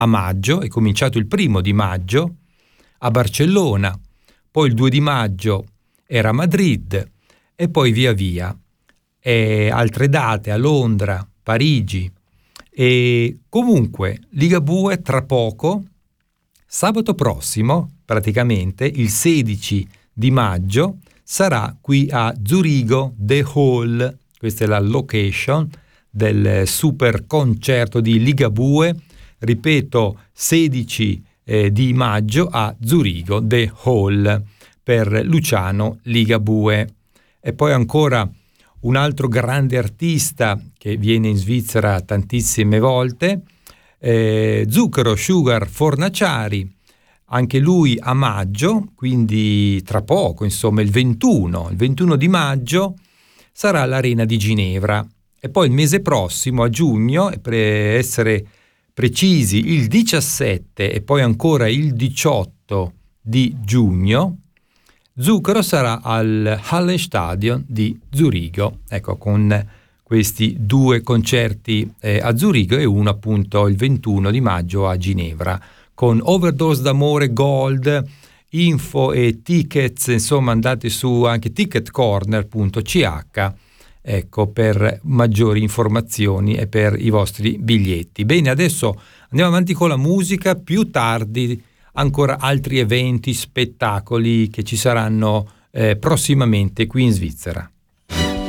a maggio, è cominciato il 1 a Barcellona, poi il 2 maggio era a Madrid e poi via via. E altre date a Londra, Parigi. E comunque Ligabue tra poco, sabato prossimo, praticamente il 16 di maggio, sarà qui a Zurigo The Hall. Questa è la location del super concerto di Ligabue, ripeto, 16 di maggio a Zurigo The Hall per Luciano Ligabue. E poi ancora un altro grande artista che viene in Svizzera tantissime volte, Zucchero Sugar Fornaciari, anche lui a maggio, quindi tra poco, insomma il 21 di maggio sarà all'Arena di Ginevra. E poi il mese prossimo, a giugno, per essere precisi il 17 e poi ancora il 18 di giugno, Zucchero sarà al Hallenstadion di Zurigo, ecco, con questi 2 concerti a Zurigo e uno appunto il 21 di maggio a Ginevra, con Overdose d'amore Gold, info e tickets, insomma andate su anche ticketcorner.ch, ecco, per maggiori informazioni e per i vostri biglietti. Bene, adesso andiamo avanti con la musica, più tardi ancora altri eventi, spettacoli che ci saranno prossimamente qui in Svizzera.